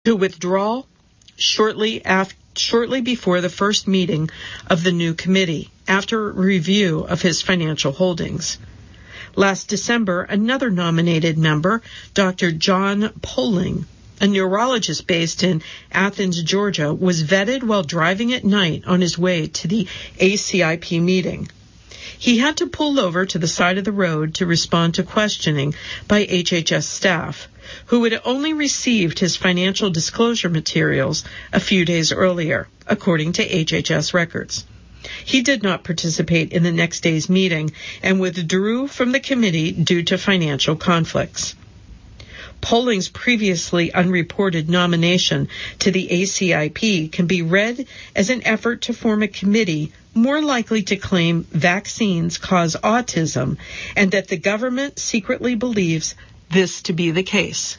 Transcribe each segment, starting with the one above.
to withdraw shortly before the first meeting of the new committee after a review of his financial holdings. Last December, another nominated member, Dr. John Poling, a neurologist based in Athens, Georgia, was vetted while driving at night on his way to the ACIP meeting. He had to pull over to the side of the road to respond to questioning by HHS staff, who had only received his financial disclosure materials a few days earlier, according to HHS records. He did not participate in the next day's meeting and withdrew from the committee due to financial conflicts. Poling's previously unreported nomination to the ACIP can be read as an effort to form a committee more likely to claim vaccines cause autism and that the government secretly believes this to be the case.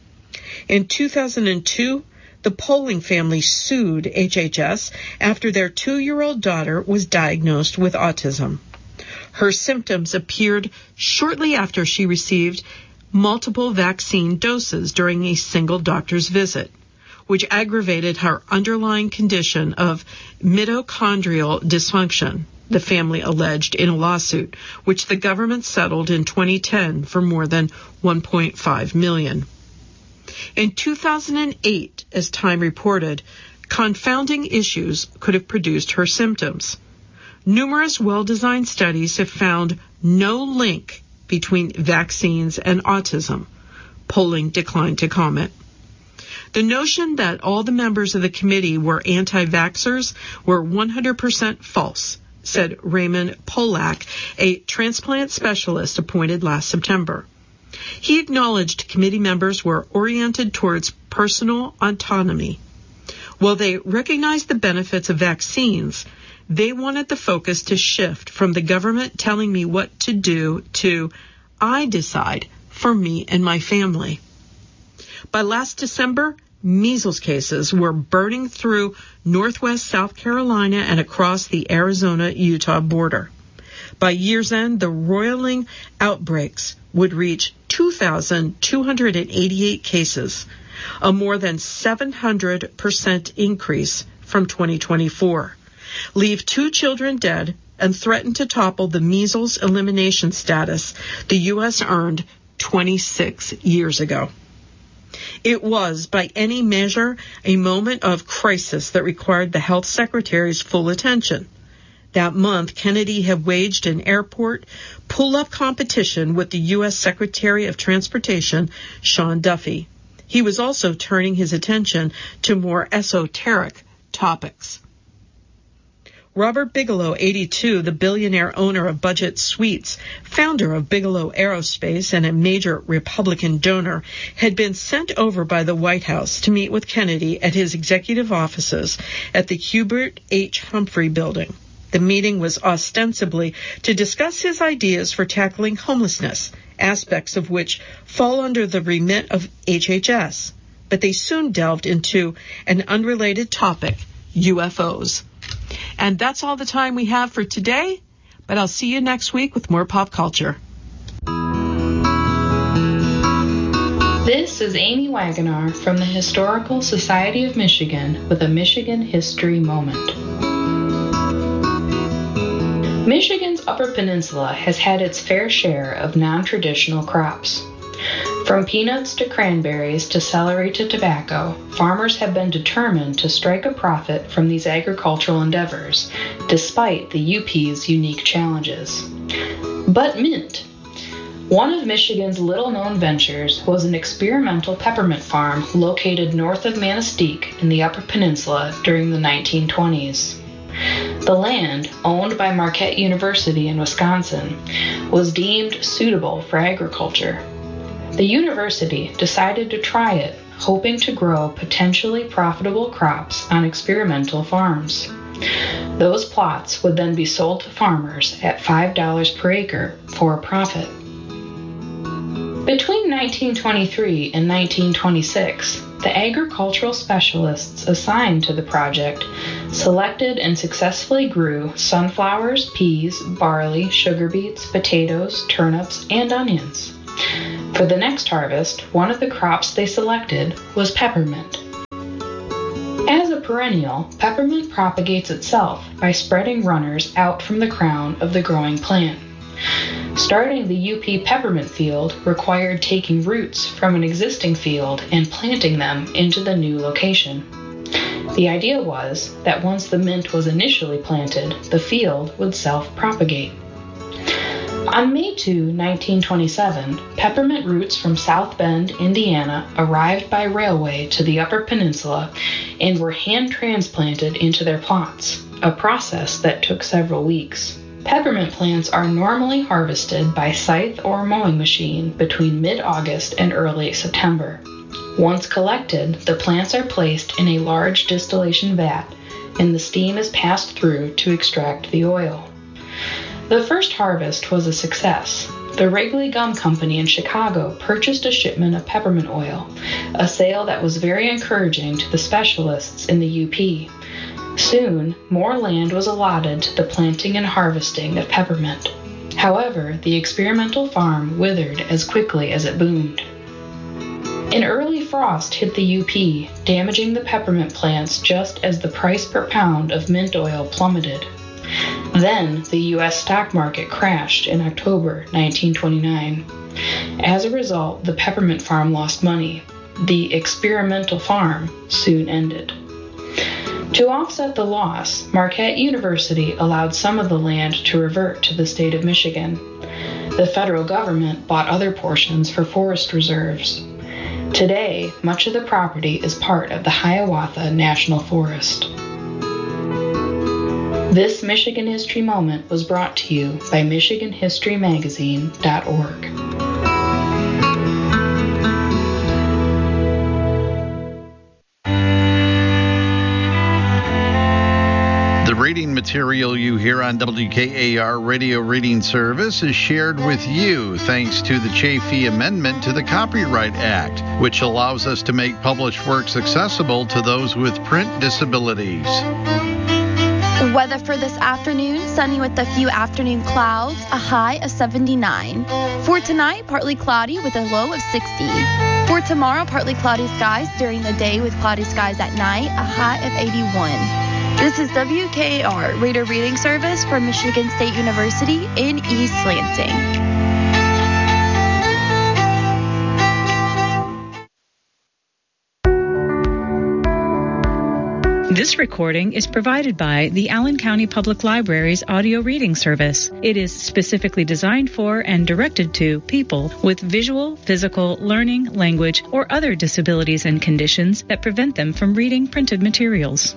In 2002, the Poling family sued HHS after their 2-year-old daughter was diagnosed with autism. Her symptoms appeared shortly after she received multiple vaccine doses during a single doctor's visit, which aggravated her underlying condition of mitochondrial dysfunction, the family alleged in a lawsuit, which the government settled in 2010 for more than $1.5 million. In 2008, as Time reported, confounding issues could have produced her symptoms. Numerous well-designed studies have found no link between vaccines and autism. Poling declined to comment. The notion that all the members of the committee were anti-vaxxers were 100% false, said Raymond Polak, a transplant specialist appointed last September. He acknowledged committee members were oriented towards personal autonomy. While they recognized the benefits of vaccines, they wanted the focus to shift from the government telling me what to do to I decide for me and my family. By last December, measles cases were burning through northwest South Carolina and across the Arizona-Utah border. By year's end, the roiling outbreaks would reach 2,288 cases, a more than 700% increase from 2024, leave 2 children dead, and threaten to topple the measles elimination status the U.S. earned 26 years ago. It was, by any measure, a moment of crisis that required the health secretary's full attention. That month, Kennedy had waged an airport pull-up competition with the U.S. Secretary of Transportation, Sean Duffy. He was also turning his attention to more esoteric topics. Robert Bigelow, 82, the billionaire owner of Budget Suites, founder of Bigelow Aerospace and a major Republican donor, had been sent over by the White House to meet with Kennedy at his executive offices at the Hubert H. Humphrey Building. The meeting was ostensibly to discuss his ideas for tackling homelessness, aspects of which fall under the remit of HHS, but they soon delved into an unrelated topic, UFOs. And that's all the time we have for today, but I'll see you next week with more pop culture. This is Amy Wagonar from the Historical Society of Michigan with a Michigan History Moment. Michigan's Upper Peninsula has had its fair share of non-traditional crops. From peanuts to cranberries to celery to tobacco, farmers have been determined to strike a profit from these agricultural endeavors, despite the UP's unique challenges. But mint. One of Michigan's little-known ventures was an experimental peppermint farm located north of Manistee in the Upper Peninsula during the 1920s. The land, owned by Marquette University in Wisconsin, was deemed suitable for agriculture. The university decided to try it, hoping to grow potentially profitable crops on experimental farms. Those plots would then be sold to farmers at $5 per acre for a profit. Between 1923 and 1926, the agricultural specialists assigned to the project selected and successfully grew sunflowers, peas, barley, sugar beets, potatoes, turnips, and onions. For the next harvest, one of the crops they selected was peppermint. perennial, peppermint propagates itself by spreading runners out from the crown of the growing plant. Starting the UP peppermint field required taking roots from an existing field and planting them into the new location. The idea was that once the mint was initially planted, the field would self-propagate. On May 2, 1927, peppermint roots from South Bend, Indiana, arrived by railway to the Upper Peninsula and were hand-transplanted into their plots, a process that took several weeks. Peppermint plants are normally harvested by scythe or mowing machine between mid-August and early September. Once collected, the plants are placed in a large distillation vat, and the steam is passed through to extract the oil. The first harvest was a success. The Wrigley Gum Company in Chicago purchased a shipment of peppermint oil, a sale that was very encouraging to the specialists in the UP. Soon, more land was allotted to the planting and harvesting of peppermint. However, the experimental farm withered as quickly as it boomed. An early frost hit the UP, damaging the peppermint plants just as the price per pound of mint oil plummeted. Then, the U.S. stock market crashed in October 1929. As a result, the peppermint farm lost money. The experimental farm soon ended. To offset the loss, Marquette University allowed some of the land to revert to the state of Michigan. The federal government bought other portions for forest reserves. Today, much of the property is part of the Hiawatha National Forest. This Michigan History Moment was brought to you by MichiganHistoryMagazine.org. The reading material you hear on WKAR Radio Reading Service is shared with you thanks to the Chafee Amendment to the Copyright Act, which allows us to make published works accessible to those with print disabilities. Weather for this afternoon, sunny with a few afternoon clouds, a high of 79. For tonight, partly cloudy with a low of 60. For tomorrow, partly cloudy skies during the day with cloudy skies at night, a high of 81. This is WKAR Reader Reading Service from Michigan State University in East Lansing. This recording is provided by the Allen County Public Library's audio reading service. It is specifically designed for and directed to people with visual, physical, learning, language, or other disabilities and conditions that prevent them from reading printed materials.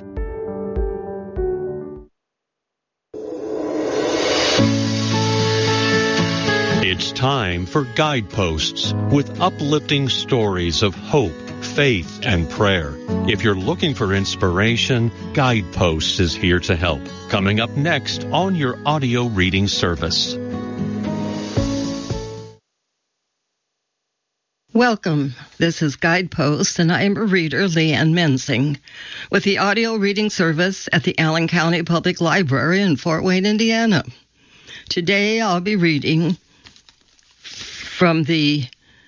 It's time for Guideposts with uplifting stories of hope, faith, and prayer. If you're looking for inspiration, Guideposts is here to help. Coming up next on your audio reading service. Welcome. This is Guideposts, and I am a reader, Leanne Mensing, with the audio reading service at the Allen County Public Library in Fort Wayne, Indiana. Today I'll be reading from the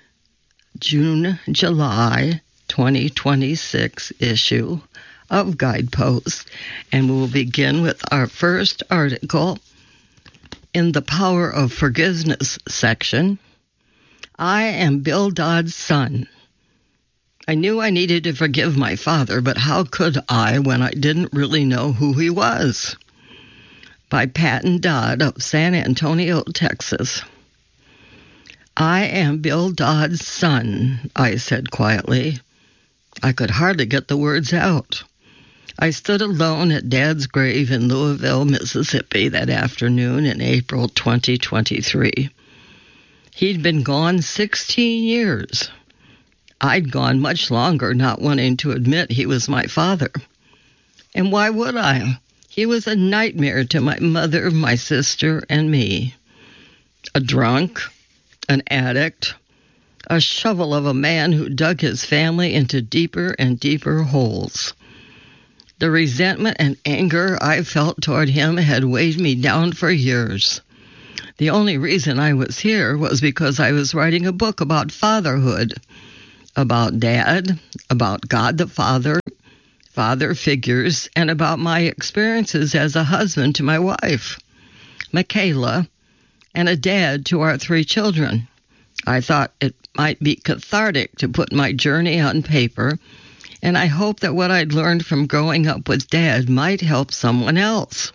June-July 2026 issue of Guideposts, and we'll begin with our first article in the Power of Forgiveness section. I am Bill Dodd's son. I knew I needed to forgive my father, but how could I when I didn't really know who he was? By Patton Dodd of San Antonio, Texas. I am Bill Dodd's son, I said quietly. I could hardly get the words out. I stood alone at Dad's grave in Louisville, Mississippi that afternoon in April 2023. He'd been gone 16 years. I'd gone much longer, not wanting to admit he was my father. And why would I? He was a nightmare to my mother, my sister, and me. A drunk, an addict, a shovel of a man who dug his family into deeper and deeper holes. The resentment and anger I felt toward him had weighed me down for years. The only reason I was here was because I was writing a book about fatherhood, about Dad, about God the Father, father figures, and about my experiences as a husband to my wife, Michaela, and a dad to our 3 children. I thought it might be cathartic to put my journey on paper, and I hope that what I'd learned from growing up with Dad might help someone else.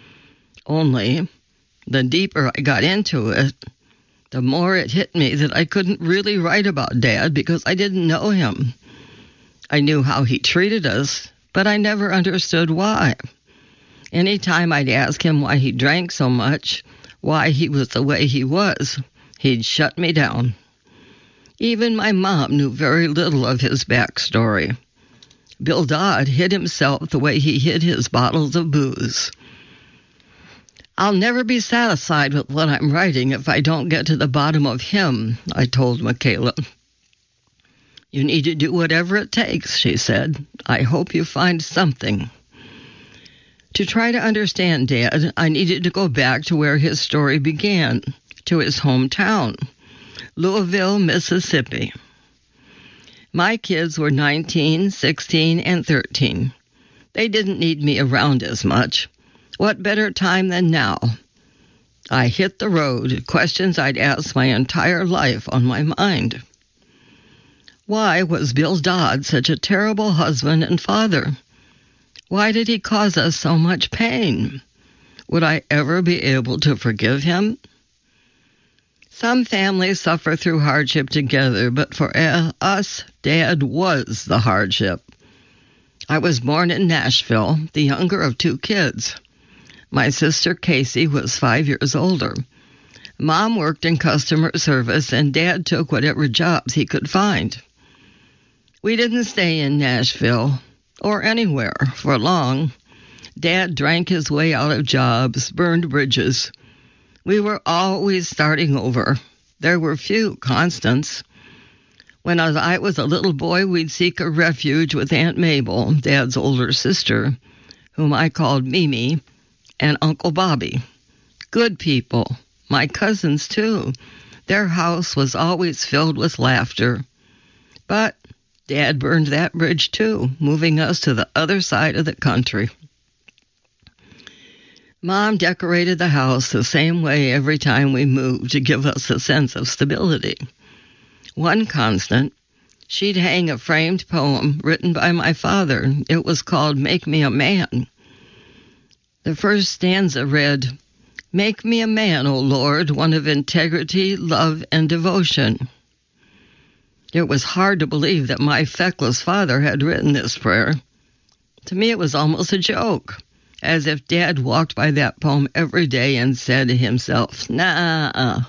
Only, the deeper I got into it, the more it hit me that I couldn't really write about Dad because I didn't know him. I knew how he treated us, but I never understood why. Anytime I'd ask him why he drank so much, why he was the way he was, he'd shut me down. Even my mom knew very little of his backstory. Bill Dodd hid himself the way he hid his bottles of booze. I'll never be satisfied with what I'm writing if I don't get to the bottom of him, I told Michaela. You need to do whatever it takes, she said. I hope you find something. To try to understand Dad, I needed to go back to where his story began, to his hometown, Louisville, Mississippi. My kids were 19, 16, and 13. They didn't need me around as much. What better time than now? I hit the road, questions I'd asked my entire life on my mind. Why was Bill Dodd such a terrible husband and father? Why did he cause us so much pain? Would I ever be able to forgive him? Some families suffer through hardship together, but for us, Dad was the hardship. I was born in Nashville, the younger of 2 kids. My sister Casey was 5 years older. Mom worked in customer service, and Dad took whatever jobs he could find. We didn't stay in Nashville or anywhere for long. Dad drank his way out of jobs, burned bridges. We were always starting over. There were few constants. When I was a little boy, we'd seek a refuge with Aunt Mabel, Dad's older sister, whom I called Mimi, and Uncle Bobby. Good people. My cousins, too. Their house was always filled with laughter. But Dad burned that bridge, too, moving us to the other side of the country. Mom decorated the house the same way every time we moved to give us a sense of stability. One constant, she'd hang a framed poem written by my father. It was called Make Me a Man. The first stanza read, Make me a man, O Lord, one of integrity, love, and devotion. It was hard to believe that my feckless father had written this prayer. To me, it was almost a joke, as if Dad walked by that poem every day and said to himself, nah.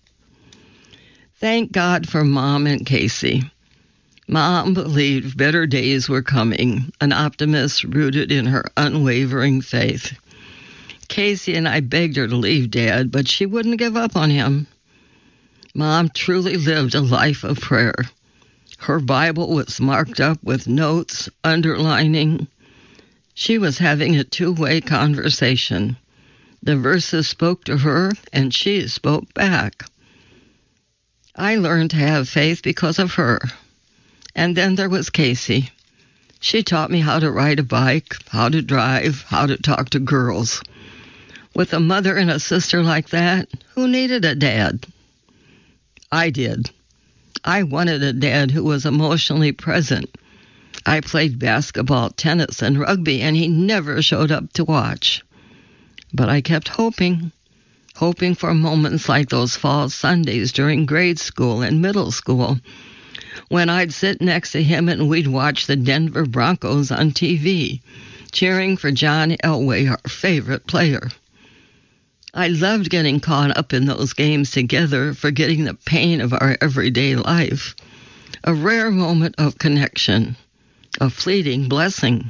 Thank God for Mom and Casey. Mom believed better days were coming, an optimist rooted in her unwavering faith. Casey and I begged her to leave Dad, but she wouldn't give up on him. Mom truly lived a life of prayer. Her Bible was marked up with notes, underlining. She was having a two-way conversation. The verses spoke to her, and she spoke back. I learned to have faith because of her. And then there was Casey. She taught me how to ride a bike, how to drive, how to talk to girls. With a mother and a sister like that, who needed a dad? I did. I wanted a dad who was emotionally present. I played basketball, tennis, and rugby, and he never showed up to watch. But I kept hoping for moments like those fall Sundays during grade school and middle school, when I'd sit next to him and we'd watch the Denver Broncos on TV, cheering for John Elway, our favorite player. I loved getting caught up in those games together, forgetting the pain of our everyday life. A rare moment of connection, a fleeting blessing.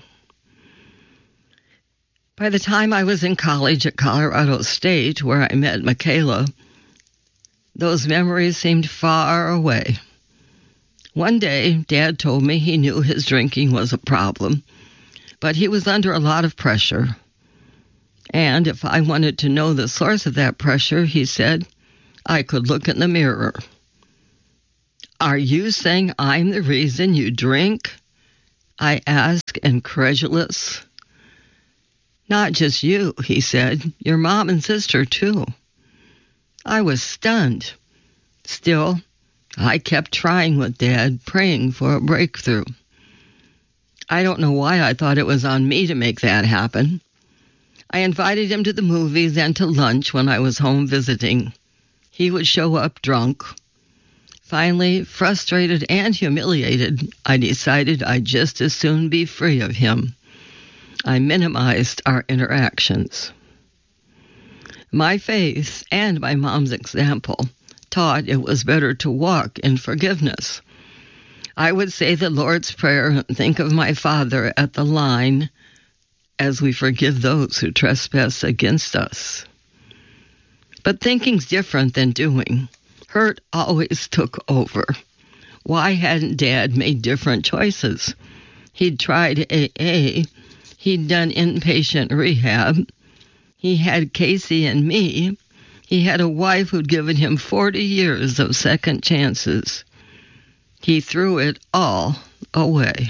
By the time I was in college at Colorado State, where I met Michaela, those memories seemed far away. One day, Dad told me he knew his drinking was a problem, but he was under a lot of pressure. And if I wanted to know the source of that pressure, he said, I could look in the mirror. Are you saying I'm the reason you drink? I asked, incredulous. Not just you, he said. Your mom and sister, too. I was stunned. Still, I kept trying with Dad, praying for a breakthrough. I don't know why I thought it was on me to make that happen. I invited him to the movies and to lunch when I was home visiting. He would show up drunk. Finally, frustrated and humiliated, I decided I'd just as soon be free of him. I minimized our interactions. My faith and my mom's example taught it was better to walk in forgiveness. I would say the Lord's Prayer and think of my father at the line, as we forgive those who trespass against us. But thinking's different than doing. Hurt always took over. Why hadn't Dad made different choices? He'd tried AA. He'd done inpatient rehab. He had Casey and me. He had a wife who'd given him 40 years of second chances. He threw it all away.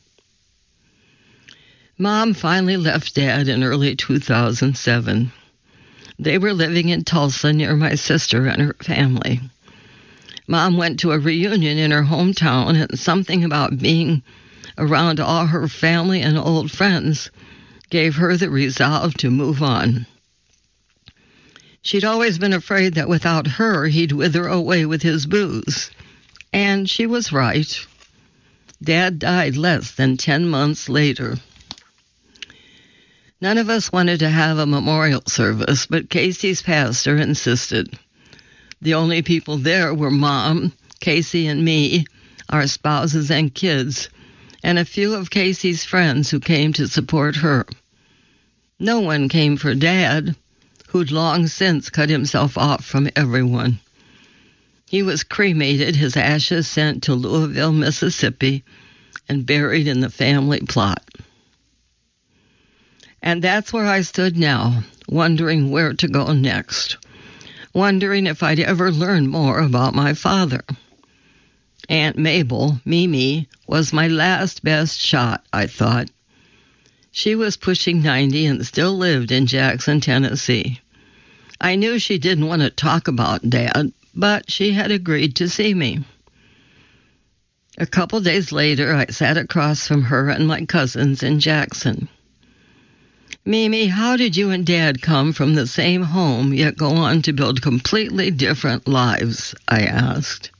Mom finally left Dad in early 2007. They were living in Tulsa near my sister and her family. Mom went to a reunion in her hometown, and something about being around all her family and old friends gave her the resolve to move on. She'd always been afraid that without her, he'd wither away with his booze. And she was right. Dad died less than 10 months later. None of us wanted to have a memorial service, but Casey's pastor insisted. The only people there were Mom, Casey, and me, our spouses and kids, and a few of Casey's friends who came to support her. No one came for Dad, who'd long since cut himself off from everyone. He was cremated, his ashes sent to Louisville, Mississippi, and buried in the family plot. And that's where I stood now, wondering where to go next, wondering if I'd ever learn more about my father. Aunt Mabel, Mimi, was my last best shot, I thought. She was pushing 90 and still lived in Jackson, Tennessee. I knew she didn't want to talk about Dad, but she had agreed to see me. A couple days later, I sat across from her and my cousins in Jackson. Mimi, how did you and Dad come from the same home, yet go on to build completely different lives? I asked.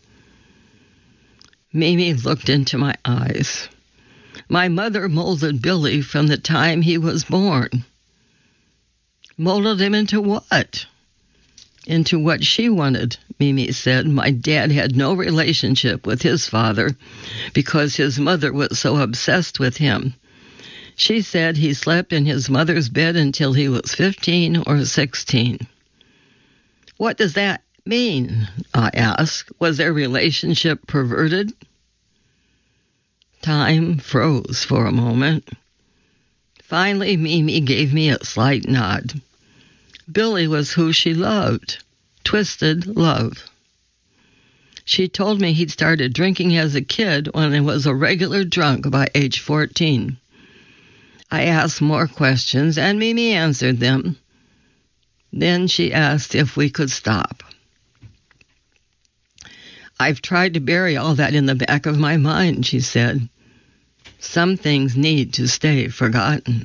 Mimi looked into my eyes. My mother molded Billy from the time he was born. Molded him into what? Into what she wanted, Mimi said. My dad had no relationship with his father because his mother was so obsessed with him. She said he slept in his mother's bed until he was 15 or 16. What does that mean? I asked. Was their relationship perverted? Time froze for a moment. Finally, Mimi gave me a slight nod. Billy was who she loved. Twisted love. She told me he'd started drinking as a kid when he was a regular drunk by age 14. I asked more questions, and Mimi answered them. Then she asked if we could stop. I've tried to bury all that in the back of my mind, she said. Some things need to stay forgotten.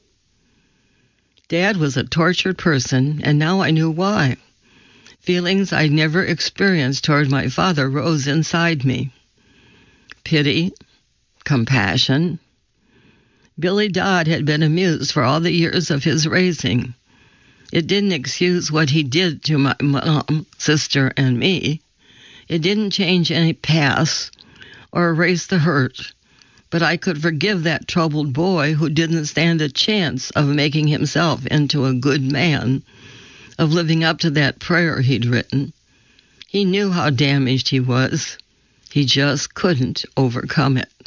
Dad was a tortured person, and now I knew why. Feelings I'd never experienced toward my father rose inside me. Pity, compassion. Billy Dodd had been amused for all the years of his raising. It didn't excuse what he did to my mom, sister, and me. It didn't change any past or erase the hurt, but I could forgive that troubled boy who didn't stand a chance of making himself into a good man, of living up to that prayer he'd written. He knew how damaged he was. He just couldn't overcome it.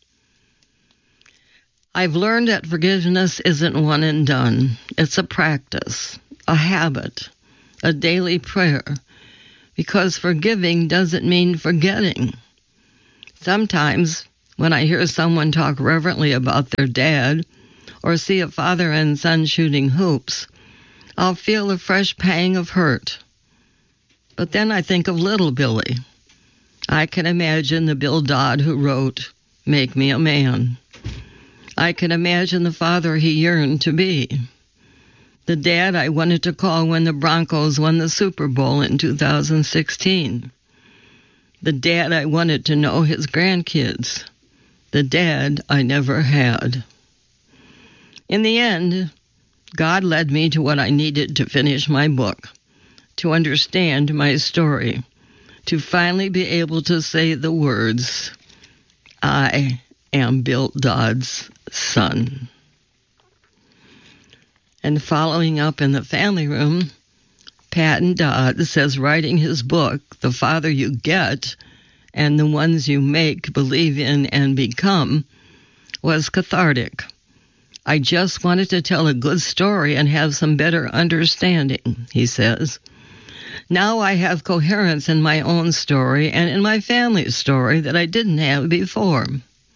I've learned that forgiveness isn't one and done. It's a practice, a habit, a daily prayer, because forgiving doesn't mean forgetting. Sometimes When I hear someone talk reverently about their dad or see a father and son shooting hoops, I'll feel a fresh pang of hurt. But then I think of little Billy. I can imagine the Bill Dodd who wrote, "Make Me a Man." I can imagine the father he yearned to be. The dad I wanted to call when the Broncos won the Super Bowl in 2016. The dad I wanted to know his grandkids. The dad I never had. In the end, God led me to what I needed to finish my book, to understand my story, to finally be able to say the words, "I am Bill Dodd's son." And following up in the family room, Patton Dodd says writing his book, The Father You Get and the Ones You Make, Believe in, and Become, was cathartic. I just wanted to tell a good story and have some better understanding, he says. Now I have coherence in my own story and in my family's story that I didn't have before.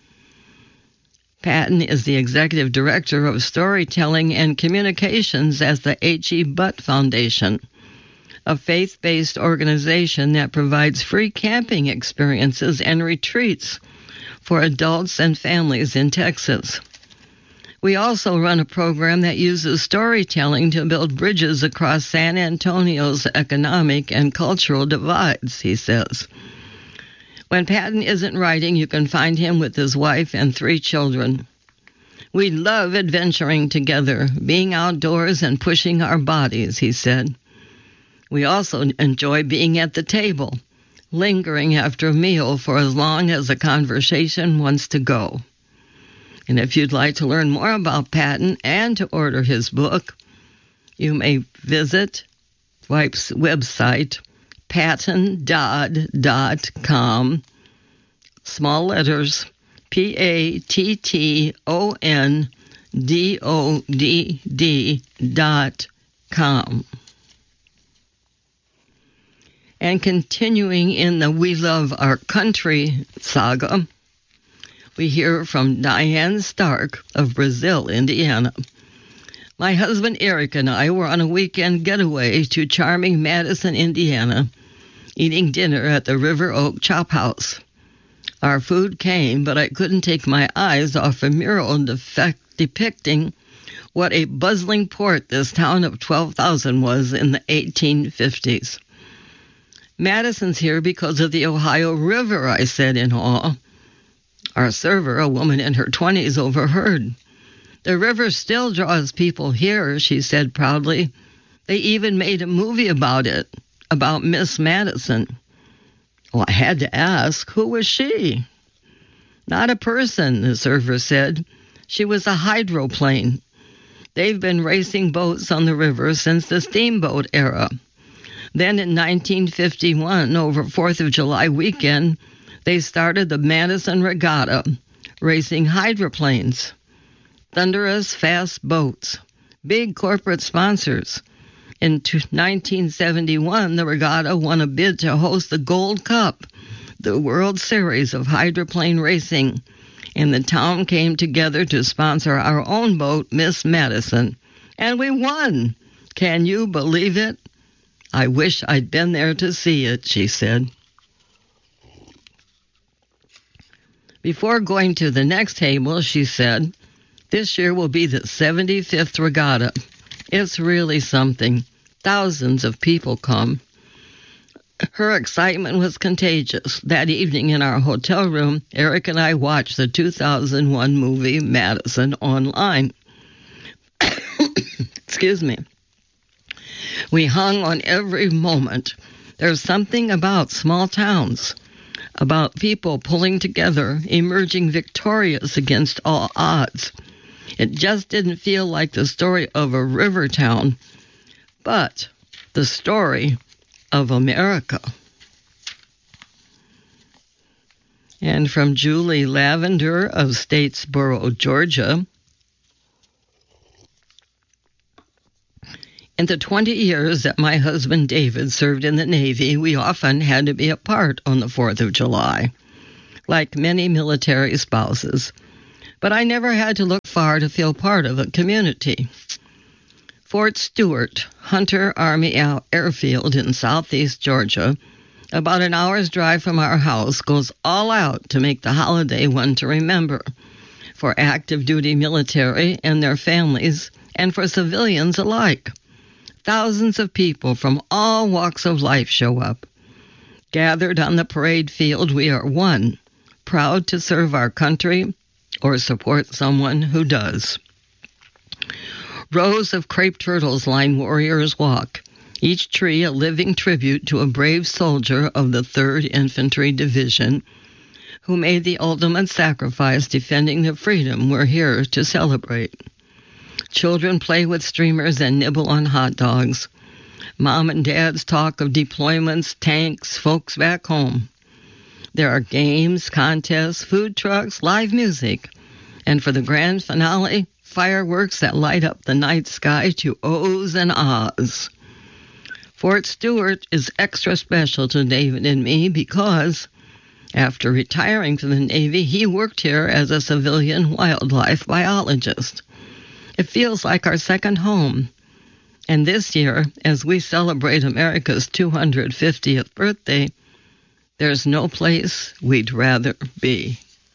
Patton is the executive director of storytelling and communications at the H.E. Butt Foundation, a faith-based organization that provides free camping experiences and retreats for adults and families in Texas. We also run a program that uses storytelling to build bridges across San Antonio's economic and cultural divides, he says. When Patton isn't writing, you can find him with his wife and 3 children. We love adventuring together, being outdoors and pushing our bodies, he said. We also enjoy being at the table, lingering after a meal for as long as the conversation wants to go. And if you'd like to learn more about Patton and to order his book, you may visit Wipe's website, pattondodd.com, small letters, pattondodd.com. And continuing in the We Love Our Country saga, we hear from Diane Stark of Brazil, Indiana. My husband Eric and I were on a weekend getaway to charming Madison, Indiana, eating dinner at the River Oak Chop House. Our food came, but I couldn't take my eyes off a mural depicting what a bustling port this town of 12,000 was in the 1850s. Madison's here because of the Ohio River, I said in awe. Our server, a woman in her 20s, overheard. The river still draws people here, she said proudly. They even made a movie about it, about Miss Madison. Well, I had to ask, who was she? Not a person, the server said. She was a hydroplane. They've been racing boats on the river since the steamboat era. Then in 1951, over 4th of July weekend, they started the Madison Regatta, racing hydroplanes. Thunderous, fast boats. Big corporate sponsors. In 1971, the regatta won a bid to host the Gold Cup, the World Series of hydroplane racing, and the town came together to sponsor our own boat, Miss Madison. And we won! Can you believe it? I wish I'd been there to see it, she said. Before going to the next table, she said, this year will be the 75th regatta. It's really something. Thousands of people come. Her excitement was contagious. That evening in our hotel room, Eric and I watched the 2001 movie Madison online. Excuse me. We hung on every moment. There's something about small towns, about people pulling together, emerging victorious against all odds. It just didn't feel like the story of a river town, but the story of America. And from Julie Lavender of Statesboro, Georgia, in the 20 years that my husband David served in the Navy, we often had to be apart on the 4th of July. like many military spouses, but I never had to look far to feel part of a community. Fort Stewart, Hunter Army Airfield in southeast Georgia, about an hour's drive from our house, goes all out to make the holiday one to remember for active duty military and their families, and for civilians alike. Thousands of people from all walks of life show up. Gathered on the parade field, we are one, proud to serve our country or support someone who does. Rows of crepe turtles line Warriors Walk, each tree a living tribute to a brave soldier of the 3rd Infantry Division who made the ultimate sacrifice defending the freedom we're here to celebrate. Children play with streamers and nibble on hot dogs. Mom and dads talk of deployments, tanks, folks back home. There are games, contests, food trucks, live music, and for the grand finale, fireworks that light up the night sky to ohs and ahs. Fort Stewart is extra special to David and me because, after retiring from the Navy, he worked here as a civilian wildlife biologist. It feels like our second home. And this year, as we celebrate America's 250th birthday, there's no place we'd rather be.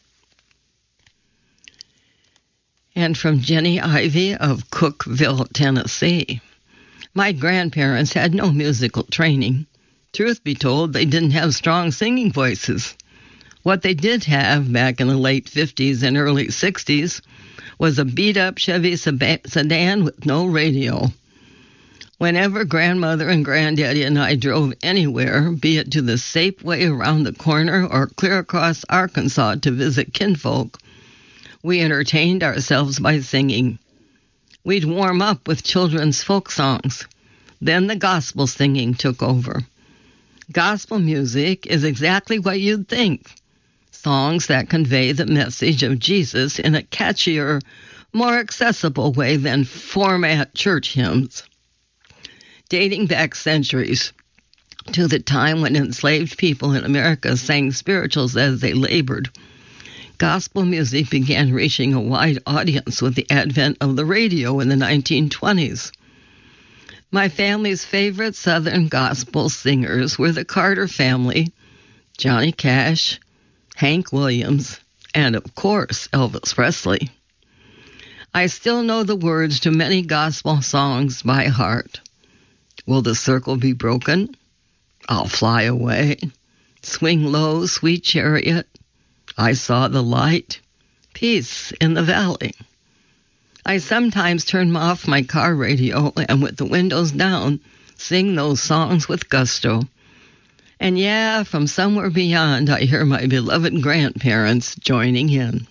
And from Jenny Ivy of Cookeville, Tennessee. My grandparents had no musical training. Truth be told, they didn't have strong singing voices. What they did have back in the late 50s and early 60s was a beat-up Chevy sedan with no radio. Whenever grandmother and granddaddy and I drove anywhere, be it to the Safeway around the corner or clear across Arkansas to visit kinfolk, we entertained ourselves by singing. We'd warm up with children's folk songs. Then the gospel singing took over. Gospel music is exactly what you'd think. Songs that convey the message of Jesus in a catchier, more accessible way than format church hymns. Dating back centuries to the time when enslaved people in America sang spirituals as they labored, gospel music began reaching a wide audience with the advent of the radio in the 1920s. My family's favorite Southern gospel singers were the Carter family, Johnny Cash, Hank Williams, and of course, Elvis Presley. I still know the words to many gospel songs by heart. Will the circle be broken? I'll fly away. Swing low, sweet chariot. I saw the light. Peace in the valley. I sometimes turn off my car radio and with the windows down, sing those songs with gusto. And yeah, from somewhere beyond, I hear my beloved grandparents joining in.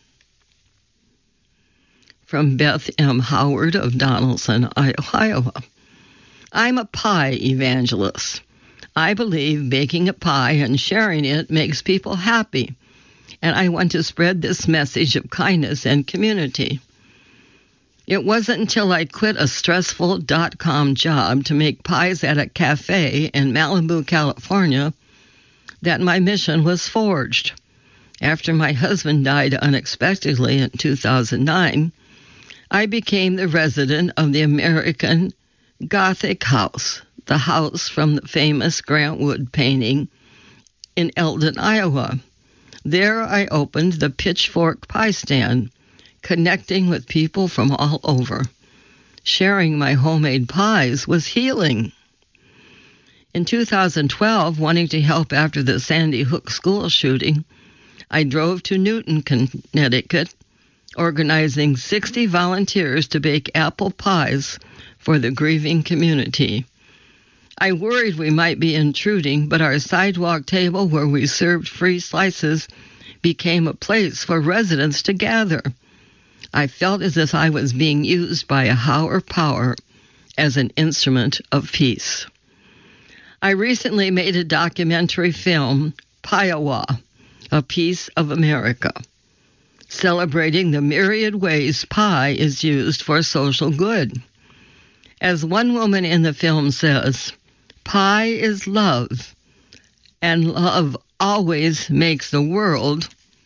From Beth M. Howard of Donaldson, Iowa. I'm a pie evangelist. I believe baking a pie and sharing it makes people happy, and I want to spread this message of kindness and community. It wasn't until I quit a stressful .com job to make pies at a cafe in Malibu, California, that my mission was forged. After my husband died unexpectedly in 2009, I became the resident of the American Gothic House, the house from the famous Grant Wood painting in Eldon, Iowa. There I opened the Pitchfork Pie Stand, connecting with people from all over. Sharing my homemade pies was healing. In 2012, wanting to help after the Sandy Hook school shooting, I drove to Newton, Connecticut, organizing 60 volunteers to bake apple pies for the grieving community. I worried we might be intruding, but our sidewalk table where we served free slices became a place for residents to gather. I felt as if I was being used by a higher power as an instrument of peace. I recently made a documentary film, Piewa, A Piece of America, celebrating the myriad ways pie is used for social good. As one woman in the film says, pie is love, and love always makes the world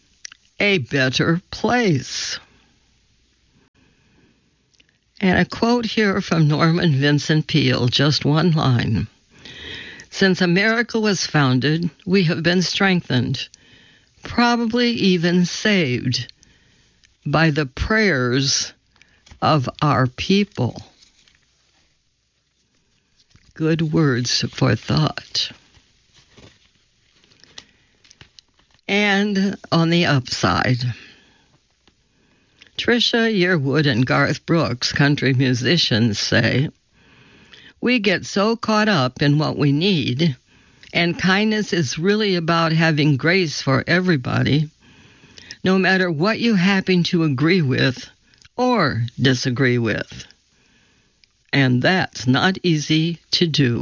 a better place. And a quote here from Norman Vincent Peale, just one line. Since America was founded, we have been strengthened, probably even saved, by the prayers of our people. Good words for thought. And on the upside, Trisha Yearwood and Garth Brooks, country musicians, say, we get so caught up in what we need, and kindness is really about having grace for everybody, no matter what you happen to agree with or disagree with. And that's not easy to do.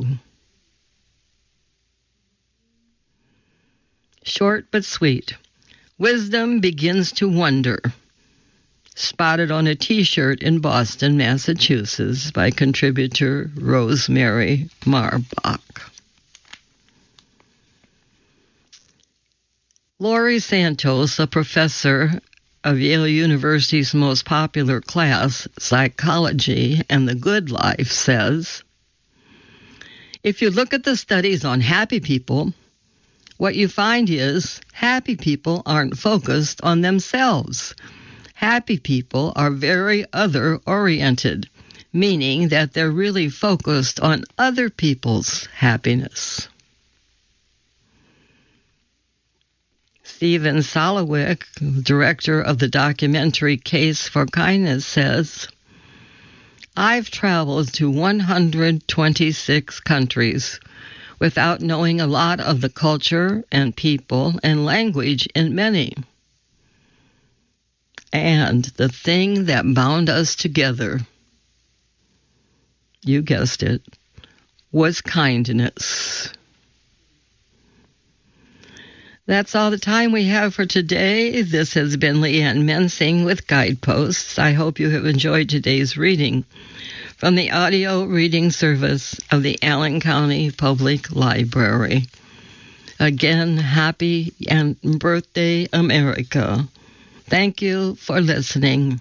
Short but sweet. Wisdom begins to wonder. Spotted on a T-shirt in Boston, Massachusetts by contributor Rosemary Marbach. Laurie Santos, a professor of Yale University's most popular class, Psychology and the Good Life, says, if you look at the studies on happy people, what you find is happy people aren't focused on themselves. Happy people are very other-oriented, meaning that they're really focused on other people's happiness. Stephen Solowick, director of the documentary Case for Kindness, says, I've traveled to 126 countries without knowing a lot of the culture and people and language in many. And the thing that bound us together, you guessed it, was kindness. That's all the time we have for today. This has been Leanne Mensing with Guideposts. I hope you have enjoyed today's reading from the audio reading service of the Allen County Public Library. Again, happy birthday, America. Thank you for listening.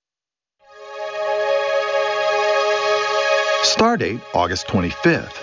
Stardate August 25th.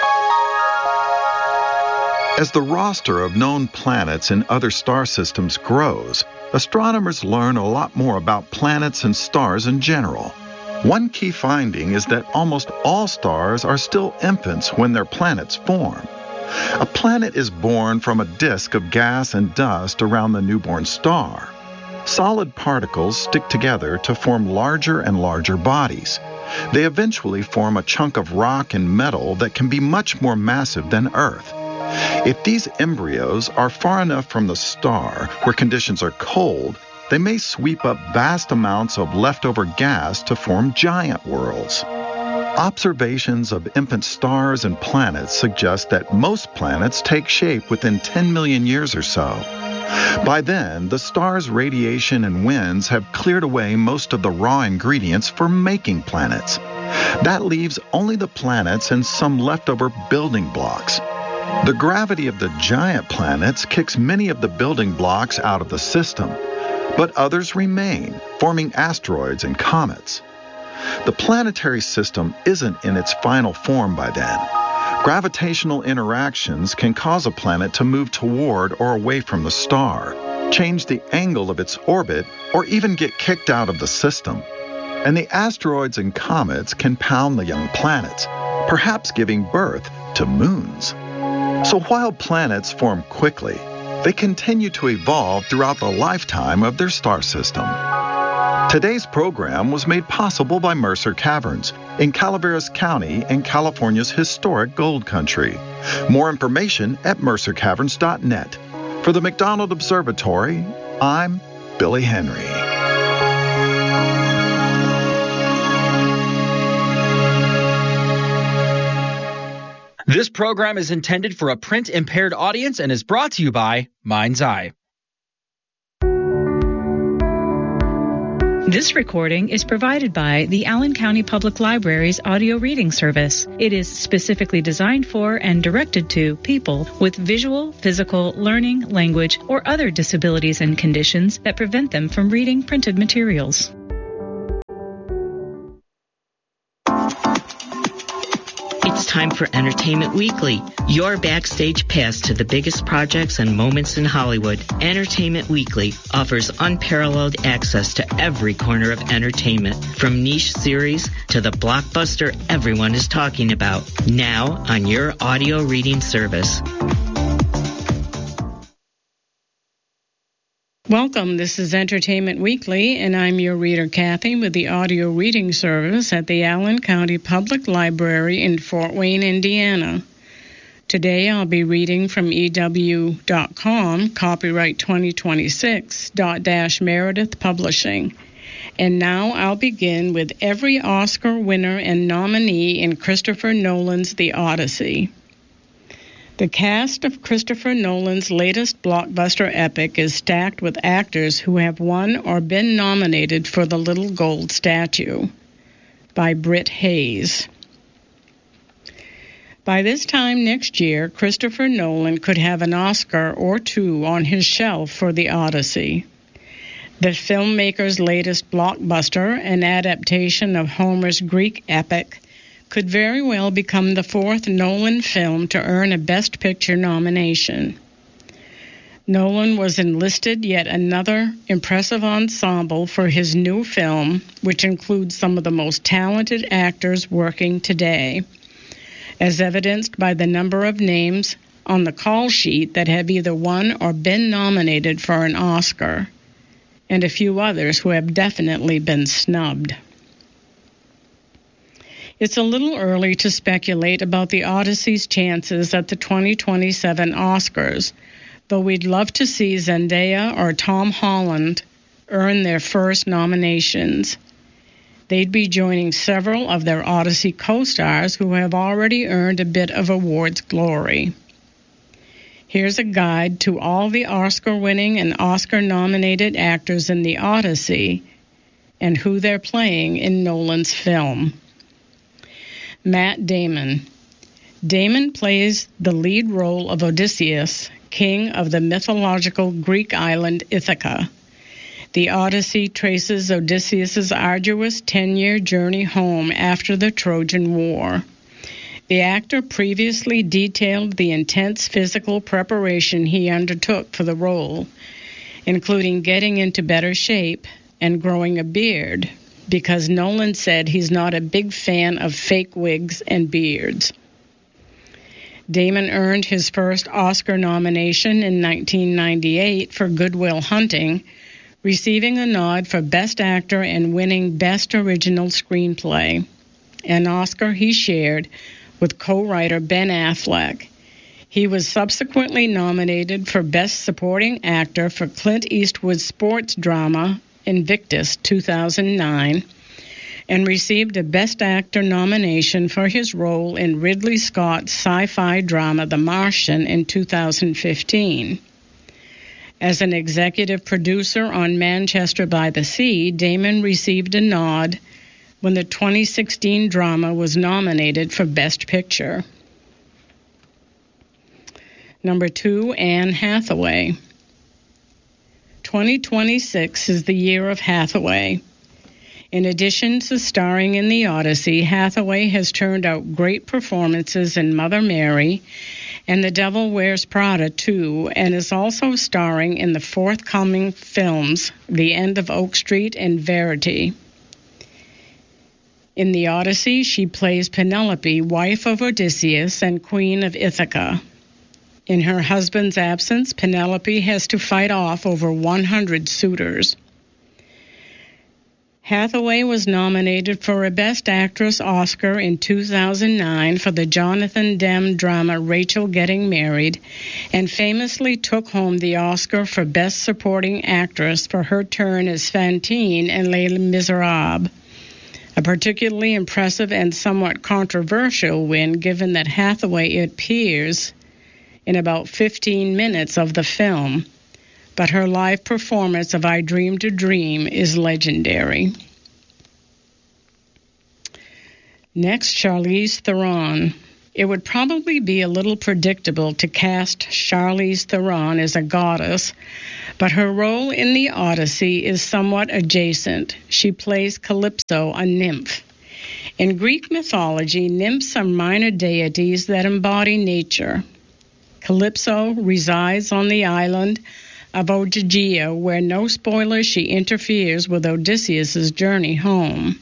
As the roster of known planets in other star systems grows, astronomers learn a lot more about planets and stars in general. One key finding is that almost all stars are still infants when their planets form. A planet is born from a disk of gas and dust around the newborn star. Solid particles stick together to form larger and larger bodies. They eventually form a chunk of rock and metal that can be much more massive than Earth. If these embryos are far enough from the star, where conditions are cold, they may sweep up vast amounts of leftover gas to form giant worlds. Observations of infant stars and planets suggest that most planets take shape within 10 million years or so. By then, the star's radiation and winds have cleared away most of the raw ingredients for making planets. That leaves only the planets and some leftover building blocks. The gravity of the giant planets kicks many of the building blocks out of the system, but others remain, forming asteroids and comets. The planetary system isn't in its final form by then. Gravitational interactions can cause a planet to move toward or away from the star, change the angle of its orbit, or even get kicked out of the system. And the asteroids and comets can pound the young planets, perhaps giving birth to moons. So while planets form quickly, they continue to evolve throughout the lifetime of their star system. Today's program was made possible by Mercer Caverns in Calaveras County in California's historic gold country. More information at mercercaverns.net. For the McDonald Observatory, I'm Billy Henry. This program is intended for a print-impaired audience and is brought to you by Mind's Eye. This recording is provided by the Allen County Public Library's audio reading service. It is specifically designed for and directed to people with visual, physical, learning, language, or other disabilities and conditions that prevent them from reading printed materials. It's time for Entertainment Weekly, your backstage pass to the biggest projects and moments in Hollywood. Entertainment Weekly offers unparalleled access to every corner of entertainment, from niche series to the blockbuster everyone is talking about, now on your audio reading service. Welcome, this is Entertainment Weekly, and I'm your reader, Kathy, with the audio reading service at the Allen County Public Library in Fort Wayne, Indiana. Today I'll be reading from EW.com, copyright 2026, Meredith Publishing. And now I'll begin with every Oscar winner and nominee in Christopher Nolan's The Odyssey. The cast of Christopher Nolan's latest blockbuster epic is stacked with actors who have won or been nominated for the Little Gold Statue. By Britt Hayes. By this time next year, Christopher Nolan could have an Oscar or two on his shelf for The Odyssey. The filmmaker's latest blockbuster, an adaptation of Homer's Greek epic, could very well become the fourth Nolan film to earn a Best Picture nomination. Nolan was enlisted yet another impressive ensemble for his new film, which includes some of the most talented actors working today, as evidenced by the number of names on the call sheet that have either won or been nominated for an Oscar, and a few others who have definitely been snubbed. It's a little early to speculate about The Odyssey's chances at the 2027 Oscars, though we'd love to see Zendaya or Tom Holland earn their first nominations. They'd be joining several of their Odyssey co-stars who have already earned a bit of awards glory. Here's a guide to all the Oscar-winning and Oscar-nominated actors in The Odyssey and who they're playing in Nolan's film. Matt Damon. Damon plays the lead role of Odysseus, king of the mythological Greek island Ithaca. The Odyssey traces Odysseus's arduous 10-year journey home after the Trojan War. The actor previously detailed the intense physical preparation he undertook for the role, including getting into better shape and growing a beard, because Nolan said he's not a big fan of fake wigs and beards. Damon earned his first Oscar nomination in 1998 for Good Will Hunting, receiving a nod for Best Actor and winning Best Original Screenplay, an Oscar he shared with co-writer Ben Affleck. He was subsequently nominated for Best Supporting Actor for Clint Eastwood's sports drama Invictus 2009, and received a Best Actor nomination for his role in Ridley Scott's sci-fi drama The Martian in 2015. As an executive producer on Manchester by the Sea, Damon received a nod when the 2016 drama was nominated for Best Picture. Number 2, Anne Hathaway. 2026 is the year of Hathaway. In addition to starring in The Odyssey, Hathaway has turned out great performances in Mother Mary and The Devil Wears Prada 2, and is also starring in the forthcoming films The End of Oak Street and Verity. In The Odyssey, she plays Penelope, wife of Odysseus and queen of Ithaca. In her husband's absence, Penelope has to fight off over 100 suitors. Hathaway was nominated for a Best Actress Oscar in 2009 for the Jonathan Demme drama Rachel Getting Married, and famously took home the Oscar for Best Supporting Actress for her turn as Fantine in Les Miserables. A particularly impressive and somewhat controversial win, given that Hathaway appears in about 15 minutes of the film, but her live performance of I Dreamed a Dream is legendary. Next, Charlize Theron. It would probably be a little predictable to cast Charlize Theron as a goddess, but her role in the Odyssey is somewhat adjacent. She plays Calypso, a nymph. In Greek mythology, nymphs are minor deities that embody nature. Calypso resides on the island of Ogygia, where, no spoilers, she interferes with Odysseus' journey home.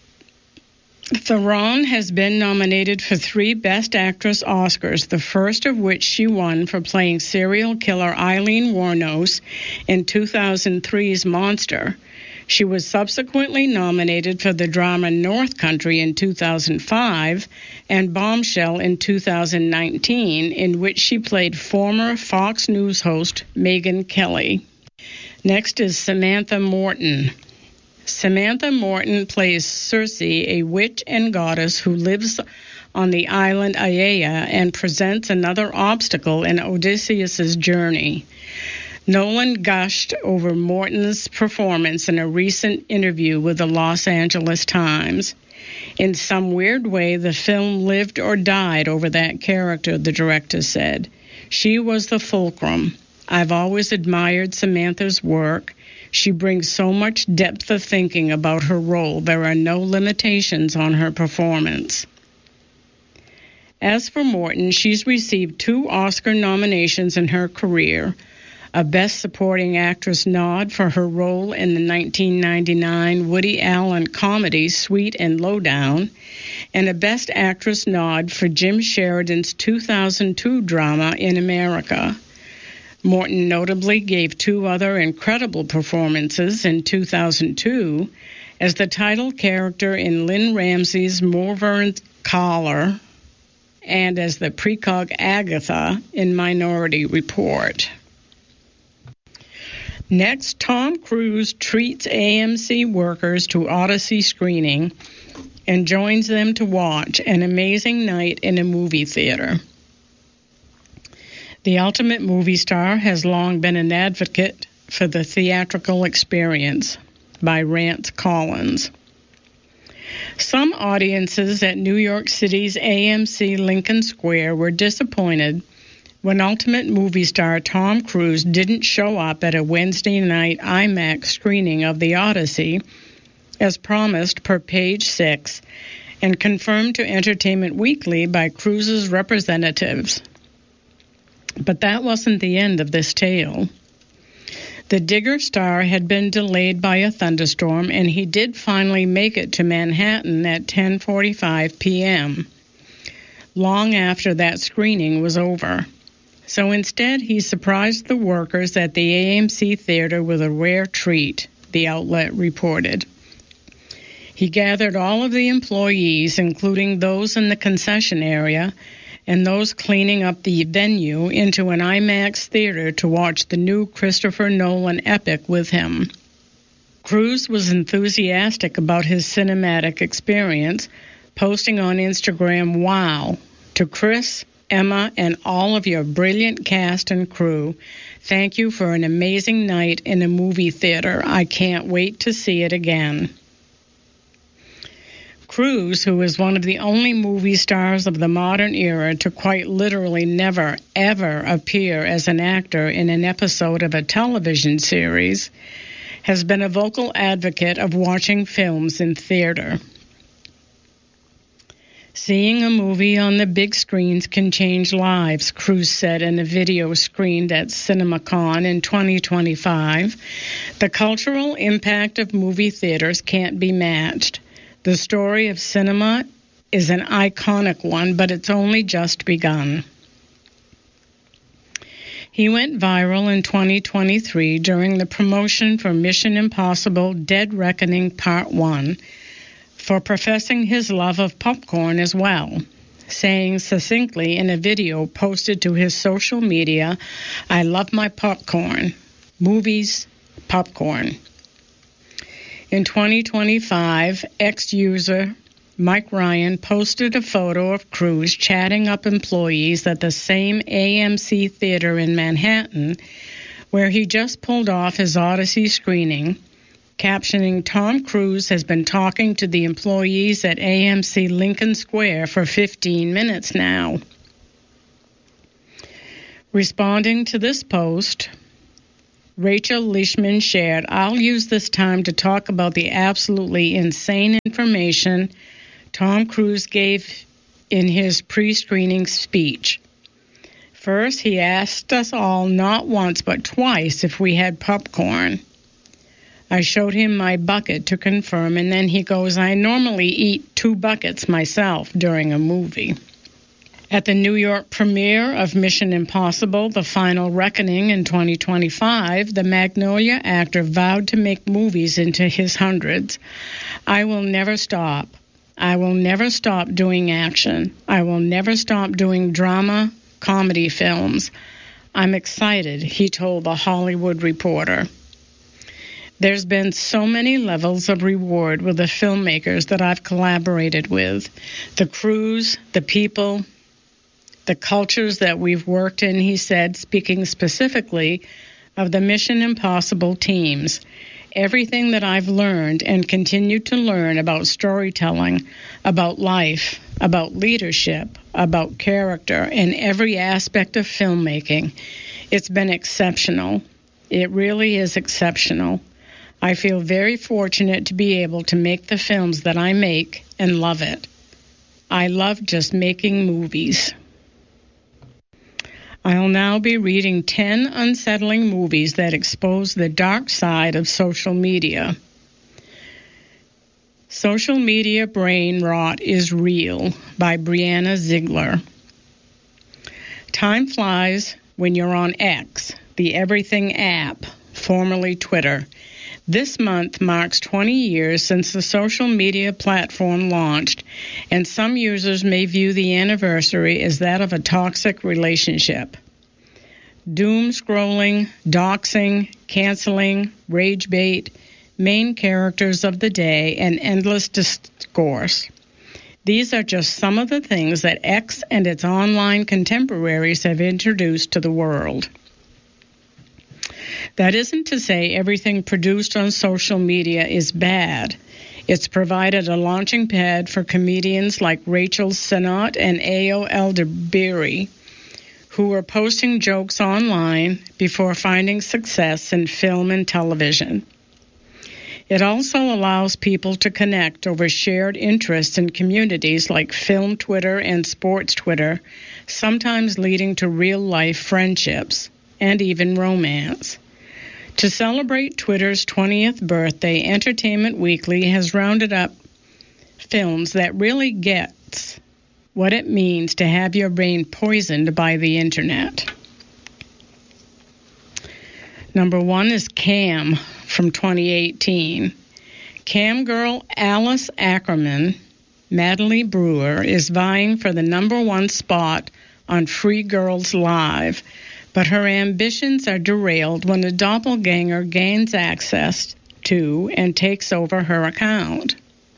Theron has been nominated for 3 Best Actress Oscars, the first of which she won for playing serial killer Eileen Wuornos in 2003's Monster. She was subsequently nominated for the drama North Country in 2005 and Bombshell in 2019, in which she played former Fox News host Megyn Kelly. Next is Samantha Morton. Samantha Morton plays Circe, a witch and goddess who lives on the island Aiaia and presents another obstacle in Odysseus' journey. Nolan gushed over Morton's performance in a recent interview with the Los Angeles Times. In some weird way, the film lived or died over that character, the director said. She was the fulcrum. I've always admired Samantha's work. She brings so much depth of thinking about her role. There are no limitations on her performance. As for Morton, she's received 2 Oscar nominations in her career, a Best Supporting Actress nod for her role in the 1999 Woody Allen comedy Sweet and Lowdown, and a Best Actress nod for Jim Sheridan's 2002 drama In America. Morton notably gave 2 other incredible performances in 2002 as the title character in Lynn Ramsey's Malvern Collar and as the precog Agatha in Minority Report. Next, Tom Cruise treats AMC workers to Odyssey screening and joins them to watch An Amazing Night in a Movie Theater. The ultimate movie star has long been an advocate for the theatrical experience, by Rance Collins. Some audiences at New York City's AMC Lincoln Square were disappointed when ultimate movie star Tom Cruise didn't show up at a Wednesday night IMAX screening of The Odyssey, as promised per Page 6, and confirmed to Entertainment Weekly by Cruise's representatives. But that wasn't the end of this tale. The Digger star had been delayed by a thunderstorm, and he did finally make it to Manhattan at 10:45 p.m., long after that screening was over. So instead, he surprised the workers at the AMC theater with a rare treat, the outlet reported. He gathered all of the employees, including those in the concession area, and those cleaning up the venue, into an IMAX theater to watch the new Christopher Nolan epic with him. Cruise was enthusiastic about his cinematic experience, posting on Instagram, "Wow, to Chris, Emma, and all of your brilliant cast and crew, thank you for an amazing night in a movie theater. I can't wait to see it again." Cruise, who is one of the only movie stars of the modern era to quite literally never, ever appear as an actor in an episode of a television series, has been a vocal advocate of watching films in theater. "Seeing a movie on the big screens can change lives," Cruise said in a video screened at CinemaCon in 2025. "The cultural impact of movie theaters can't be matched. The story of cinema is an iconic one, but it's only just begun." He went viral in 2023 during the promotion for Mission Impossible Dead Reckoning Part 1 for professing his love of popcorn as well, saying succinctly in a video posted to his social media, "I love my popcorn. Movies, popcorn." In 2025, ex-user Mike Ryan posted a photo of Cruise chatting up employees at the same AMC theater in Manhattan where he just pulled off his Odyssey screening, captioning, "Tom Cruise has been talking to the employees at AMC Lincoln Square for 15 minutes now." Responding to this post, Rachel Leishman shared, "I'll use this time to talk about the absolutely insane information Tom Cruise gave in his pre-screening speech. First, he asked us all not once but twice if we had popcorn. I showed him my bucket to confirm, and then he goes, 'I normally eat 2 buckets myself during a movie.'" At the New York premiere of Mission Impossible: The Final Reckoning in 2025, the Magnolia actor vowed to make movies into his hundreds. "I will never stop. I will never stop doing action. I will never stop doing drama, comedy films. I'm excited," he told The Hollywood Reporter. There's been so many levels of reward with the filmmakers that I've collaborated with. The crews, the people, the cultures that we've worked in, he said, speaking specifically of the Mission Impossible teams. Everything that I've learned and continue to learn about storytelling, about life, about leadership, about character, and every aspect of filmmaking, it's been exceptional. It really is exceptional. I feel very fortunate to be able to make the films that I make and love it. I love just making movies. I'll now be reading 10 unsettling movies that expose the dark side of social media. Social Media Brain Rot is Real by Brianna Ziegler. Time flies when you're on X, the Everything app, formerly Twitter. This month marks 20 years since the social media platform launched, and some users may view the anniversary as that of a toxic relationship. Doom scrolling, doxing, canceling, rage bait, main characters of the day, and endless discourse. These are just some of the things that X and its online contemporaries have introduced to the world. That isn't to say everything produced on social media is bad. It's provided a launching pad for comedians like Rachel Sennott and Ayo Elderberry, who are posting jokes online before finding success in film and television. It also allows people to connect over shared interests in communities like film Twitter and sports Twitter, sometimes leading to real-life friendships and even romance. To celebrate Twitter's 20th birthday, Entertainment Weekly has rounded up films that really gets what it means to have your brain poisoned by the internet. Number 1 is Cam from 2018. Cam girl Alice Ackerman, Madeline Brewer, is vying for the number 1 spot on Free Girls Live, but her ambitions are derailed when a doppelganger gains access to and takes over her account.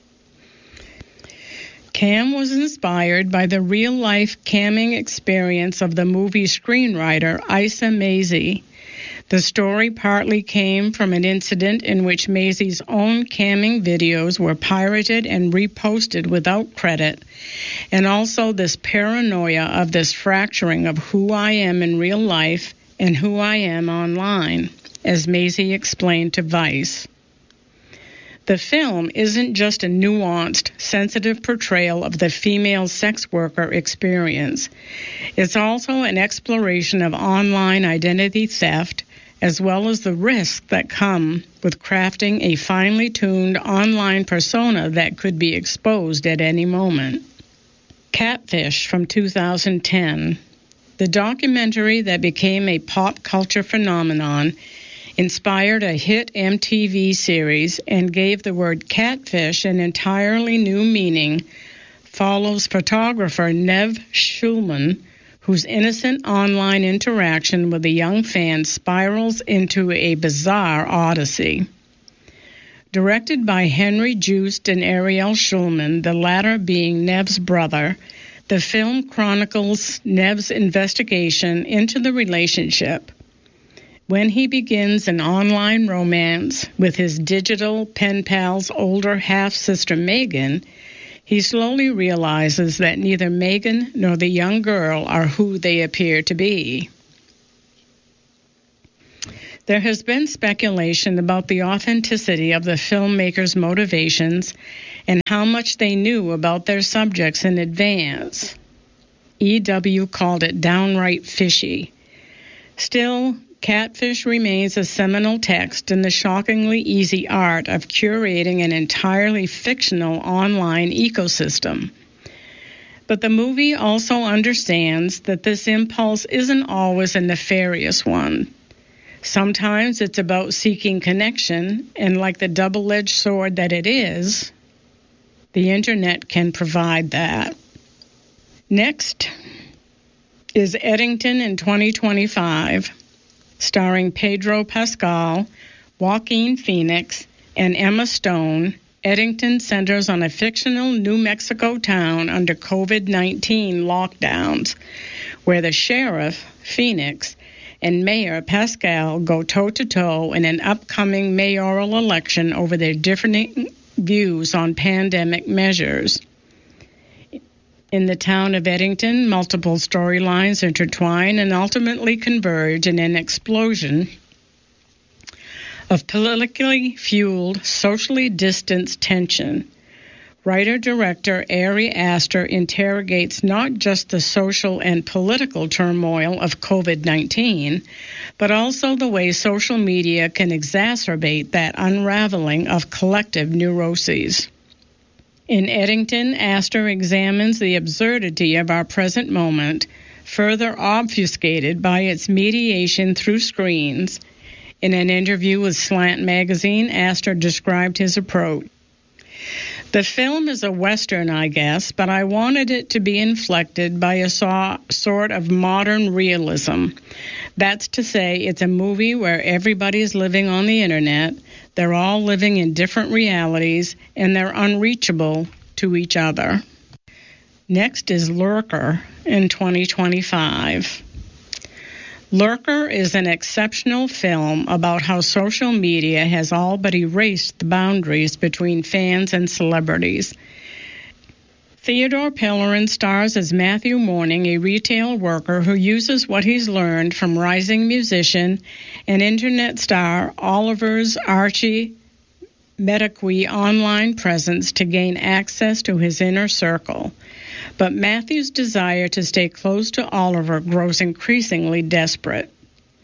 Cam was inspired by the real-life camming experience of the movie screenwriter Issa Maisie. The story partly came from an incident in which Maisie's own camming videos were pirated and reposted without credit, and also this paranoia of this fracturing of who I am in real life and who I am online, as Maisie explained to Vice. The film isn't just a nuanced, sensitive portrayal of the female sex worker experience. It's also an exploration of online identity theft, as well as the risks that come with crafting a finely tuned online persona that could be exposed at any moment. Catfish from 2010. The documentary that became a pop culture phenomenon inspired a hit MTV series and gave the word catfish an entirely new meaning, follows photographer Nev Schulman, whose innocent online interaction with a young fan spirals into a bizarre odyssey. Directed by Henry Joost and Ariel Schulman, the latter being Nev's brother, the film chronicles Nev's investigation into the relationship. When he begins an online romance with his digital pen pal's older half-sister Megan, he slowly realizes that neither Megan nor the young girl are who they appear to be. There has been speculation about the authenticity of the filmmakers' motivations and how much they knew about their subjects in advance. E.W. called it downright fishy. Still, Catfish remains a seminal text in the shockingly easy art of curating an entirely fictional online ecosystem. But the movie also understands that this impulse isn't always a nefarious one. Sometimes it's about seeking connection, and like the double-edged sword that it is, the internet can provide that. Next is Eddington in 2025, starring Pedro Pascal, Joaquin Phoenix, and Emma Stone. Eddington centers on a fictional New Mexico town under COVID-19 lockdowns, where the sheriff, Phoenix, and Mayor Pascal go toe-to-toe in an upcoming mayoral election over their differing views on pandemic measures. In the town of Eddington, multiple storylines intertwine and ultimately converge in an explosion of politically fueled, socially distanced tension. Writer-director Ari Aster interrogates not just the social and political turmoil of COVID-19, but also the way social media can exacerbate that unraveling of collective neuroses. In Eddington, Aster examines the absurdity of our present moment, further obfuscated by its mediation through screens. In an interview with Slant magazine, Aster described his approach. The film is a Western, I guess, but I wanted it to be inflected by a sort of modern realism. That's to say, it's a movie where everybody's living on the internet, they're all living in different realities, and they're unreachable to each other. Next is Lurker in 2025. Lurker is an exceptional film about how social media has all but erased the boundaries between fans and celebrities. Theodore Pellerin stars as Matthew Morning, a retail worker who uses what he's learned from rising musician and internet star Oliver's Archie Medaqui online presence to gain access to his inner circle. But Matthew's desire to stay close to Oliver grows increasingly desperate.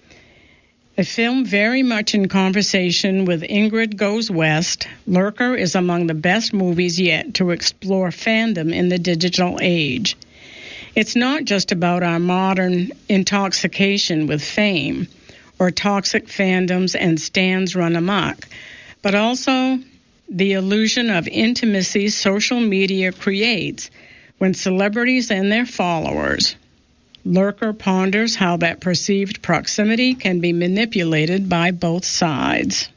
A film very much in conversation with Ingrid Goes West, Lurker is among the best movies yet to explore fandom in the digital age. It's not just about our modern intoxication with fame or toxic fandoms and stans run amok, but also the illusion of intimacy social media creates when celebrities and their followers. Lurker ponders how that perceived proximity can be manipulated by both sides.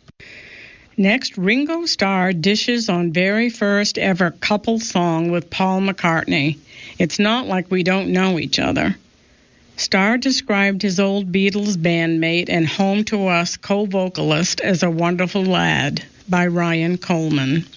Next, Ringo Starr dishes on very first ever couple song with Paul McCartney. It's not like we don't know each other. Starr described his old Beatles bandmate and home to us co-vocalist as a wonderful lad, by Ryan Coleman.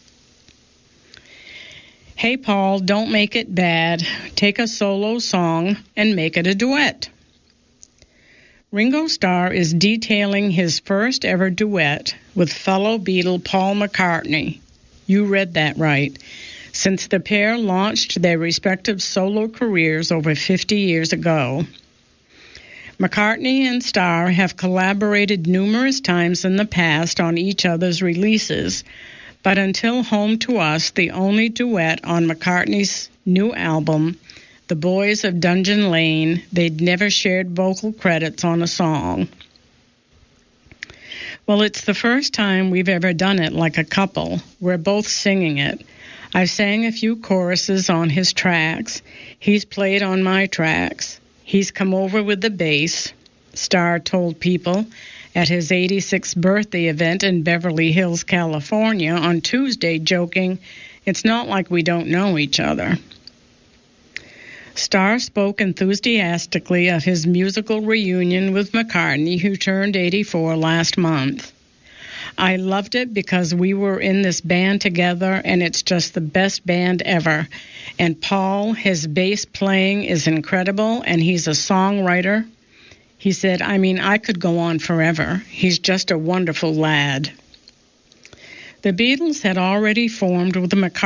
Hey, Paul, don't make it bad. Take a solo song and make it a duet. Ringo Starr is detailing his first ever duet with fellow Beatle Paul McCartney. You read that right. Since the pair launched their respective solo careers over 50 years ago. McCartney and Starr have collaborated numerous times in the past on each other's releases, but until Home to Us, the only duet on McCartney's new album, The Boys of Dungeon Lane, they'd never shared vocal credits on a song. Well, it's the first time we've ever done it like a couple. We're both singing it. I've sang a few choruses on his tracks. He's played on my tracks. He's come over with the bass, Starr told People at his 86th birthday event in Beverly Hills, California on Tuesday, joking, "It's not like we don't know each other." Starr spoke enthusiastically of his musical reunion with McCartney, who turned 84 last month. I loved it because we were in this band together, and it's just the best band ever. And Paul, his bass playing is incredible, and he's a songwriter. He said, I could go on forever. He's just a wonderful lad. The Beatles had already formed with the McCartney